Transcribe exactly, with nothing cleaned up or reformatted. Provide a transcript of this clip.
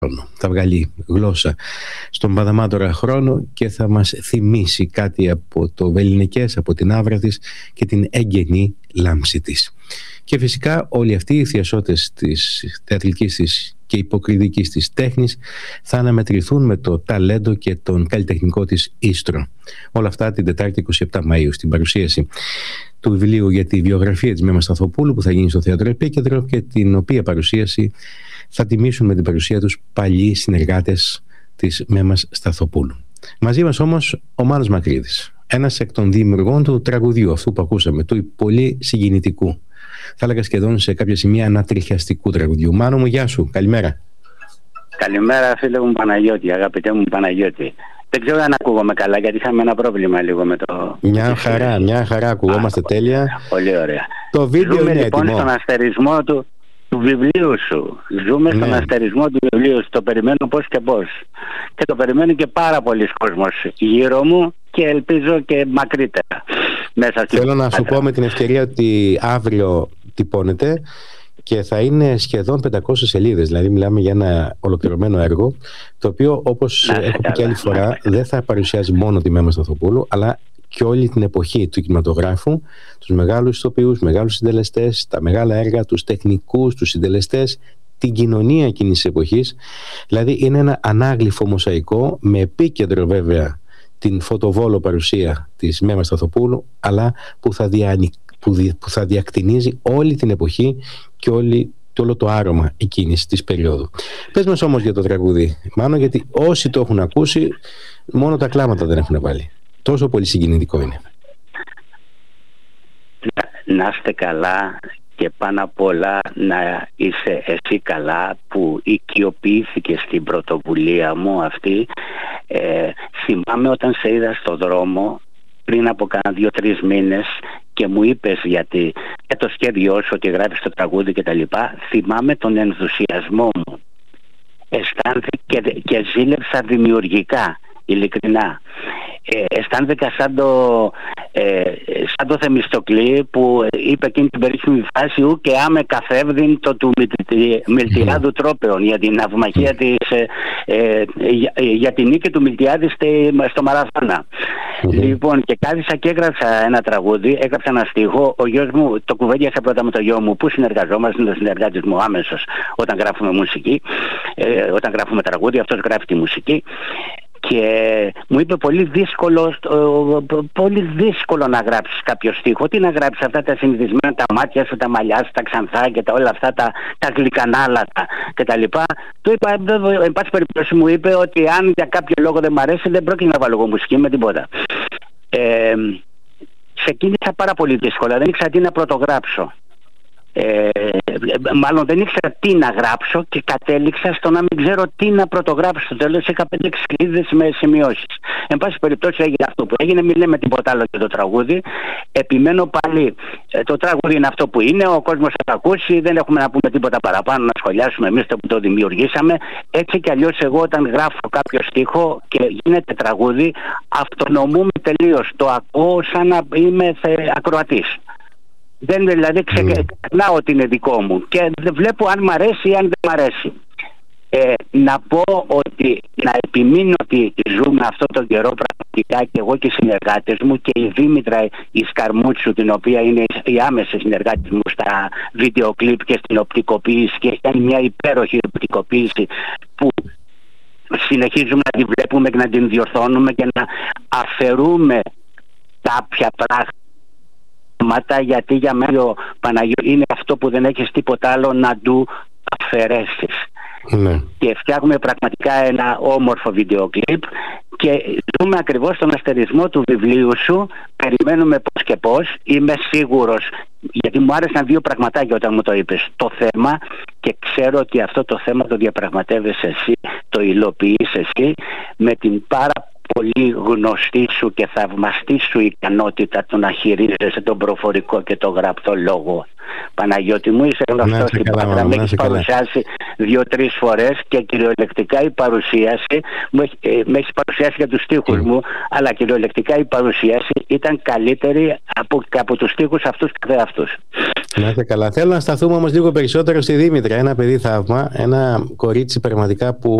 Θα βγάλει γλώσσα στον Παδαμάτωρα χρόνο και θα μας θυμίσει κάτι από το βελληνικές, από την άβρα της και την έγκαινη λάμψη της. Και φυσικά όλοι αυτοί οι θειασότες της θεατρικής της και υποκριτικής της τέχνης θα αναμετρηθούν με το ταλέντο και τον καλλιτεχνικό της ίστρο. Όλα αυτά την Τετάρτη είκοσι επτά Μαΐου στην παρουσίαση του βιβλίου για τη βιογραφία της Μέμας Σταθοπούλου που θα γίνει στο Θέατρο Επίκεντρο και την οποία παρουσίαση θα τιμήσουν με την παρουσία τους παλιοί συνεργάτες της Μέμας Σταθοπούλου. Μαζί μας όμως ο Μάνος Μακρύδης, ένας εκ των δημιουργών του τραγουδιού αυτού που ακούσαμε, του πολύ συγκινητικού, θα έλεγα σχεδόν σε κάποια σημεία ανατριχιαστικού τραγουδιού. Μάνο μου, γεια σου, καλημέρα. Καλημέρα φίλε μου Παναγιώτη, αγαπητέ μου Παναγιώτη. Δεν ξέρω αν ακούγομαι καλά, γιατί είχαμε ένα πρόβλημα λίγο με το... Μια χαρά, μια χαρά, ακουγόμαστε Α, τέλεια. Πολύ ωραία. Το βίντεο Ζούμε είναι λοιπόν έτοιμο. στον αστερισμό του, του βιβλίου σου. Ζούμε ναι. στον αστερισμό του βιβλίου σου. Το περιμένω πώς και πώς. Και το περιμένει και πάρα πολλοί κόσμος γύρω μου και ελπίζω και μακρύτερα. Μέσα Θέλω να σου πω με την ευκαιρία ότι αύριο τυπώνεται και θα είναι σχεδόν πεντακόσιες σελίδες, δηλαδή μιλάμε για ένα ολοκληρωμένο έργο, το οποίο, όπως να, έχω πει και άλλη φορά, δεν θα παρουσιάζει μόνο τη Μέμα Σταθοπούλου, αλλά και όλη την εποχή του κινηματογράφου, τους μεγάλους ηθοποιούς, μεγάλους συντελεστές, τα μεγάλα έργα, τους τεχνικούς, τους συντελεστές, την κοινωνία εκείνης της εποχής. Δηλαδή είναι ένα ανάγλυφο μοσαϊκό με επίκεντρο βέβαια την φωτοβόλο παρουσία της Μέμας Σταθοπούλου, αλλά που θα, δια, που, δι, που θα διακτηνίζει όλη την εποχή και όλη, και όλο το άρωμα εκείνης της περίοδου. Πες μας όμως για το τραγούδι, Μάνο, γιατί όσοι το έχουν ακούσει μόνο τα κλάματα δεν έχουν βάλει. Τόσο πολύ συγκινητικό είναι. Να, να είστε καλά και πάνω απ' όλα να είσαι εσύ καλά που οικειοποιήθηκε στην πρωτοβουλία μου αυτή. Ε, θυμάμαι όταν σε είδα στο δρόμο πριν από κάνα δύο-τρεις μήνες και μου είπες γιατί, για το σχέδιό σου, ότι γράφεις το τραγούδι και τα λοιπά, θυμάμαι τον ενθουσιασμό μου. Αισθάνθηκα και, και ζήλεψα δημιουργικά, ειλικρινά. Ε, αισθάνθηκα σαν το, ε, σαν το Θεμιστοκλή που είπε εκείνη την περίφημη φάση «Ου και άμε καθεύδιν το του Μιλτιάδου τρόπεων» για την αυμαχία της, ε, ε, για, για την νίκη του Μιλτιάδη στο Μαραθώνα. Mm-hmm. Λοιπόν, και κάθισα και έγραψα ένα τραγούδι, έγραψα ένα στίχο. Ο γιος μου το κουβέντιασα πρώτα με το γιο μου που συνεργαζόμαστε, είναι ο συνεργάτης μου άμεσος όταν γράφουμε μουσική, ε, όταν γράφουμε τραγούδι, αυτός γράφει τη μουσική. Και μου είπε πολύ δύσκολο, πολύ δύσκολο να γράψεις κάποιο στίχο. Τι να γράψεις αυτά τα συνηθισμένα, τα μάτια σου, τα μαλλιά σου, τα ξανθά και τα, όλα αυτά τα, τα γλυκανάλατα και τα λοιπά. Του είπα, εν πάση περιπτώσει μου είπε ότι αν για κάποιο λόγο δεν μ' αρέσει δεν πρόκειται να βάλω εγώ μουσική με τίποτα. Ε, ξεκίνησα πάρα πολύ δύσκολα, δεν ήξερα τι να πρωτογράψω. Ε, μάλλον δεν ήξερα τι να γράψω και κατέληξα στο να μην ξέρω τι να πρωτογράψω. Στο τέλος είχα πέντε σελίδες με σημειώσεις. Εν πάση περιπτώσει έγινε αυτό που έγινε, μην λέμε τίποτα άλλο για το τραγούδι. Επιμένω πάλι, ε, το τραγούδι είναι αυτό που είναι, ο κόσμος θα το ακούσει, δεν έχουμε να πούμε τίποτα παραπάνω, να σχολιάσουμε εμείς το που το δημιουργήσαμε. Έτσι κι αλλιώς εγώ όταν γράφω κάποιο στίχο και γίνεται τραγούδι, αυτονομούμε τελείως. Το ακούω σαν να είμαι ακροατής. Δεν, δηλαδή ξεκινάω ότι είναι δικό μου και δεν βλέπω αν μ' αρέσει ή αν δεν μ' αρέσει. Ε, να πω ότι να επιμείνω ότι ζούμε αυτό τον καιρό πραγματικά και εγώ και οι συνεργάτες μου και η Δήμητρα η Σκαρμούτσου, την οποία είναι η άμεση συνεργάτη μου στα βίντεο κλιπ και στην οπτικοποίηση και έχει κάνει μια υπέροχη οπτικοποίηση που συνεχίζουμε να την βλέπουμε και να την διορθώνουμε και να αφαιρούμε κάποια πράγματα, γιατί για μένα ο Παναγιώτη είναι αυτό που δεν έχεις τίποτα άλλο να του αφαιρέσεις. Ναι. Και φτιάχνουμε πραγματικά ένα όμορφο βίντεο κλιπ και ζούμε ακριβώς τον αστερισμό του βιβλίου σου. Περιμένουμε πώς και πώς. Είμαι σίγουρος, γιατί μου άρεσαν δύο πραγματάκια όταν μου το είπες. Το θέμα, και ξέρω ότι αυτό το θέμα το διαπραγματεύεσαι εσύ, το υλοποιείς εσύ με την πάρα πολύ γνωστή σου και θαυμαστή σου ικανότητα του να χειρίζεσαι τον προφορικό και τον γραπτό λόγο. Παναγιώτη μου, είσαι γνωστός στην Πάτρα. Με έχεις παρουσιάσει δύο-τρεις φορές και κυριολεκτικά η παρουσίαση μου έχει, ε, με έχεις παρουσιάσει για τους στίχους mm. μου, αλλά κυριολεκτικά η παρουσίαση ήταν καλύτερη από, από τους στίχους αυτούς καθεαυτούς. Να είστε καλά. Θέλω να σταθούμε όμως λίγο περισσότερο στη Δήμητρα, ένα παιδί θαύμα, ένα κορίτσι πραγματικά που